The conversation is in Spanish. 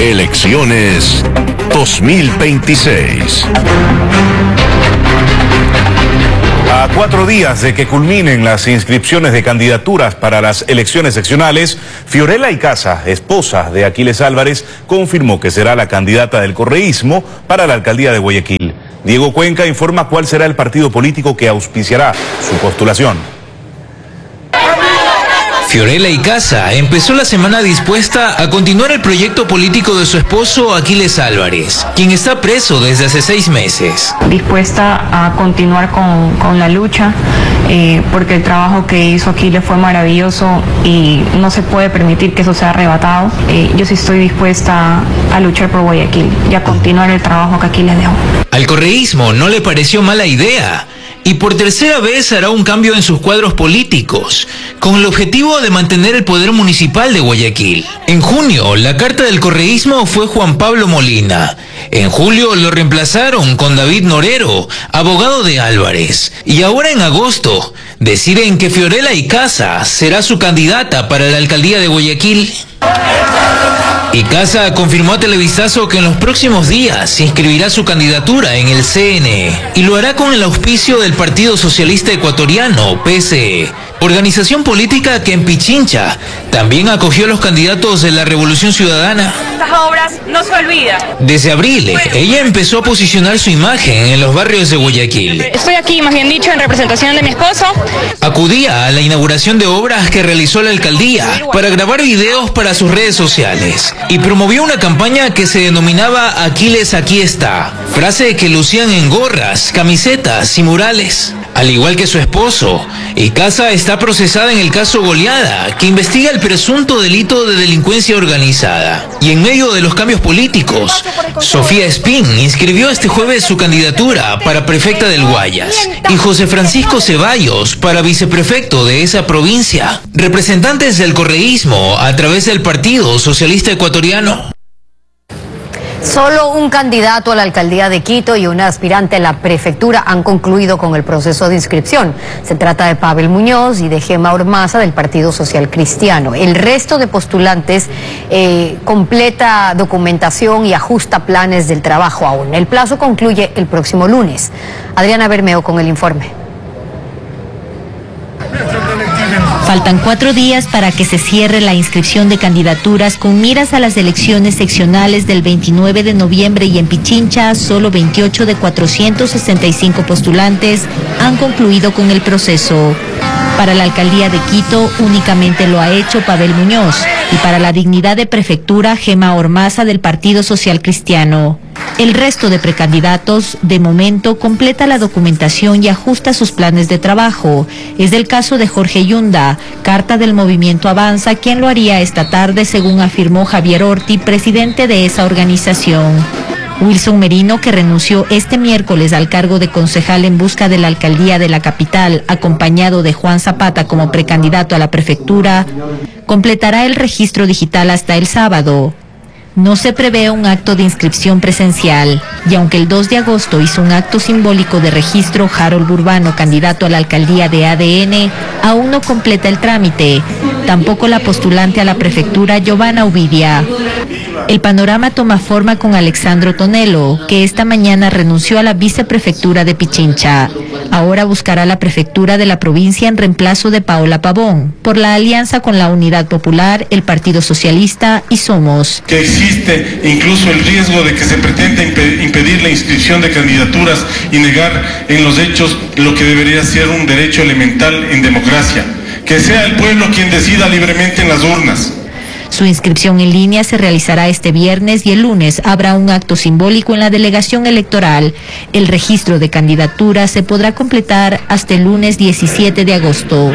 Elecciones 2026. A 4 días de que culminen las inscripciones de candidaturas para las elecciones seccionales, Fiorella Icaza, esposa de Aquiles Álvarez, confirmó que será la candidata del correísmo para la alcaldía de Guayaquil. Diego Cuenca informa cuál será el partido político que auspiciará su postulación. Fiorella Icaza empezó la semana dispuesta a continuar el proyecto político de su esposo Aquiles Álvarez, quien está preso desde hace 6 meses. Dispuesta a continuar con la lucha, porque el trabajo que hizo Aquiles fue maravilloso y no se puede permitir que eso sea arrebatado. Yo sí estoy dispuesta a luchar por Guayaquil y a continuar el trabajo que Aquiles dejó. Al correísmo no le pareció mala idea, y por tercera vez hará un cambio en sus cuadros políticos, con el objetivo de mantener el poder municipal de Guayaquil. En junio, la carta del correísmo fue Juan Pablo Molina. En julio lo reemplazaron con David Norero, abogado de Álvarez. Y ahora en agosto, deciden que Fiorella Icaza será su candidata para la alcaldía de Guayaquil. Icaza confirmó a Televisazo que en los próximos días inscribirá su candidatura en el CNE y lo hará con el auspicio del Partido Socialista Ecuatoriano, PSE, organización política que en Pichincha también acogió a los candidatos de la Revolución Ciudadana. Estas obras no se olvidan. Desde abril, ella empezó a posicionar su imagen en los barrios de Guayaquil. Estoy aquí, más bien dicho, en representación de mi esposo. Acudía a la inauguración de obras que realizó la alcaldía para grabar videos para sus redes sociales y promovió una campaña que se denominaba Aquiles aquí está, frase que lucían en gorras, camisetas y murales. Al igual que su esposo, Icaza está procesada en el caso Goleada, que investiga el presunto delito de delincuencia organizada. Y en medio de los cambios políticos, Sofía Espín inscribió este jueves su candidatura para prefecta del Guayas y José Francisco Ceballos para viceprefecto de esa provincia. Representantes del correísmo a través del Partido Socialista Ecuatoriano. Solo un candidato a la alcaldía de Quito y una aspirante a la prefectura han concluido con el proceso de inscripción. Se trata de Pavel Muñoz y de Gema Ormaza del Partido Social Cristiano. El resto de postulantes completa documentación y ajusta planes del trabajo aún. El plazo concluye el próximo lunes. Adriana Bermeo con el informe. Faltan 4 días para que se cierre la inscripción de candidaturas con miras a las elecciones seccionales del 29 de noviembre y en Pichincha solo 28 de 465 postulantes han concluido con el proceso. Para la alcaldía de Quito únicamente lo ha hecho Pavel Muñoz y para la dignidad de prefectura Gema Ormaza del Partido Social Cristiano. El resto de precandidatos, de momento, completa la documentación y ajusta sus planes de trabajo. Es el caso de Jorge Yunda, carta del Movimiento Avanza, quien lo haría esta tarde, según afirmó Javier Orti, presidente de esa organización. Wilson Merino, que renunció este miércoles al cargo de concejal en busca de la alcaldía de la capital, acompañado de Juan Zapata como precandidato a la prefectura, completará el registro digital hasta el sábado. No se prevé un acto de inscripción presencial, y aunque el 2 de agosto hizo un acto simbólico de registro Harold Burbano, candidato a la alcaldía de ADN, aún no completa el trámite, tampoco la postulante a la prefectura Giovanna Uvidia. El panorama toma forma con Alexandro Tonelo, que esta mañana renunció a la viceprefectura de Pichincha. Ahora buscará la prefectura de la provincia en reemplazo de Paola Pavón, por la alianza con la Unidad Popular, el Partido Socialista y Somos. Que existe incluso el riesgo de que se pretenda impedir la inscripción de candidaturas y negar en los hechos lo que debería ser un derecho elemental en democracia. Que sea el pueblo quien decida libremente en las urnas. Su inscripción en línea se realizará este viernes y el lunes habrá un acto simbólico en la delegación electoral. El registro de candidaturas se podrá completar hasta el lunes 17 de agosto.